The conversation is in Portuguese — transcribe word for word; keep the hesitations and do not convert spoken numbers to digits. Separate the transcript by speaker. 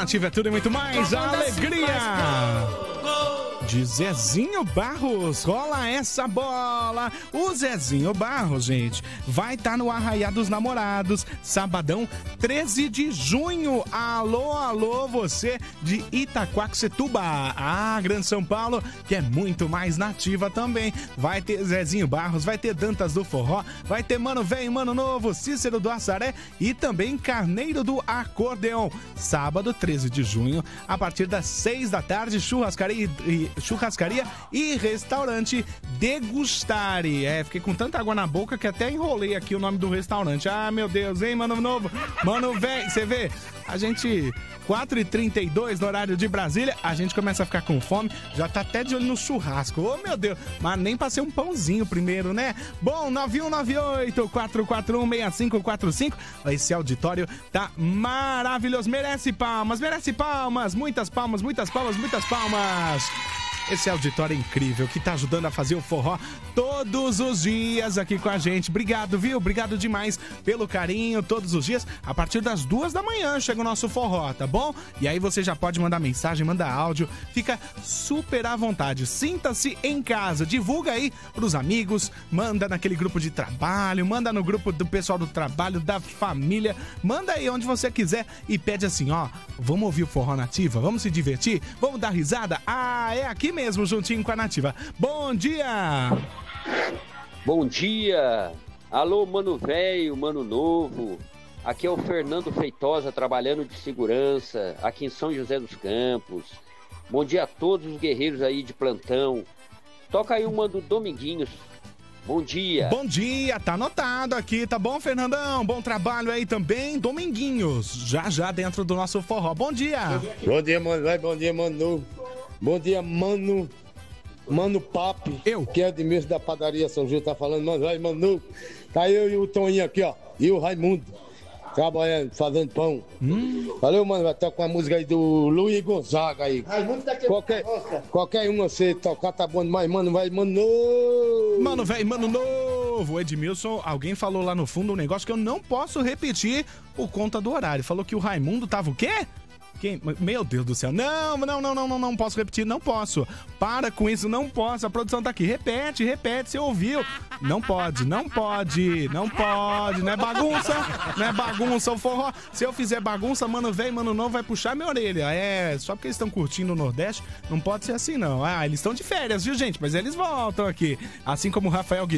Speaker 1: Nativa é tudo e muito mais. Alegria! De Zezinho Barros, rola essa bola. O Zezinho Barros, gente, vai estar tá no Arraiá dos Namorados, sabadão, treze de junho. Alô, alô, você de Itaquaquecetuba, ah, Grande São Paulo, que é muito mais nativa também. Vai ter Zezinho Barros, vai ter Dantas do Forró, vai ter Mano Velho, Mano Novo, Cícero do Assaré e também Carneiro do Acordeon. Sábado, treze de junho, a partir das seis da tarde, churrascaria e, e churrascaria e restaurante Degustare. É, fiquei com tanta água na boca que até enrolei aqui o nome do restaurante. Ah, meu Deus, hein, Mano Novo? Mano Velho, você vê? A gente... quatro e trinta e dois no horário de Brasília, a gente começa a ficar com fome, já tá até de olho no churrasco. Ô, meu Deus, mas nem passei um pãozinho primeiro, né? Bom, nove um nove oito, quatro quatro um, seis cinco quatro cinco, esse auditório tá maravilhoso, merece palmas, merece palmas, muitas palmas, muitas palmas, muitas palmas. Esse auditório é incrível, que tá ajudando a fazer o forró todos os dias aqui com a gente. Obrigado, viu? Obrigado demais pelo carinho todos os dias. A partir das duas da manhã chega o nosso forró, tá bom? E aí você já pode mandar mensagem, mandar áudio. Fica super à vontade. Sinta-se em casa. Divulga aí pros amigos. Manda naquele grupo de trabalho. Manda no grupo do pessoal do trabalho, da família. Manda aí onde você quiser e pede assim, ó. Vamos ouvir o Forró Nativa? Vamos se divertir? Vamos dar risada? Ah, é aqui mesmo, juntinho com a Nativa. Bom dia!
Speaker 2: Bom dia! Alô, Mano Velho, Mano Novo. Aqui é o Fernando Feitosa, trabalhando de segurança, aqui em São José dos Campos. Bom dia a todos os guerreiros aí de plantão. Toca aí uma do Dominguinhos. Bom dia! Bom dia,
Speaker 1: tá anotado aqui, tá bom, Fernandão? Bom trabalho aí também, Dominguinhos, já já dentro do nosso forró. Bom dia!
Speaker 3: Bom dia, Mano Velho, bom dia, Mano Novo. Bom dia, Mano... Mano Papi, eu, que é Edmilson da padaria São Gil, tá falando, mano, vai, Manu. Tá eu e o Toninho aqui, ó, e o Raimundo, trabalhando, fazendo pão. Hum. Valeu, mano, vai tocar a música aí do Luiz Gonzaga aí. Raimundo daqui qualquer, qualquer uma você tocar tá bom demais, mano, vai, Mano.
Speaker 1: Mano, velho, Mano Novo. Edmilson, alguém falou lá no fundo um negócio que eu não posso repetir por conta do horário. Falou que o Raimundo tava o quê? Quem? Meu Deus do céu. Não, não, não, não, não, não posso repetir, não posso. Para com isso, não posso. A produção tá aqui. Repete, repete, você ouviu. Não pode, não pode, não pode. Não é bagunça, não é bagunça o forró. Se eu fizer bagunça, Mano Velho, Mano Novo vai puxar minha orelha. É, só porque eles estão curtindo o Nordeste, não pode ser assim, não. Ah, eles estão de férias, viu, gente? Mas eles voltam aqui. Assim como o Rafael Guilherme.